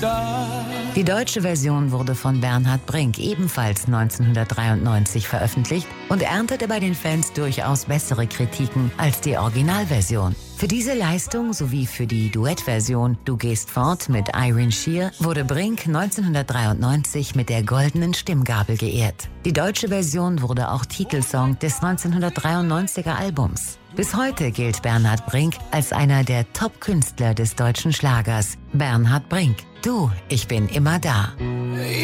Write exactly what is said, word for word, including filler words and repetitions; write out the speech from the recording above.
Die deutsche Version wurde von Bernhard Brink ebenfalls neunzehnhundertdreiundneunzig veröffentlicht und erntete bei den Fans durchaus bessere Kritiken als die Originalversion. Für diese Leistung sowie für die Duettversion Du gehst fort mit Irene Shear wurde Brink neunzehnhundertdreiundneunzig mit der Goldenen Stimmgabel geehrt. Die deutsche Version wurde auch Titelsong des neunzehnhundertdreiundneunziger Albums. Bis heute gilt Bernhard Brink als einer der Top-Künstler des deutschen Schlagers. Bernhard Brink, du, ich bin immer da.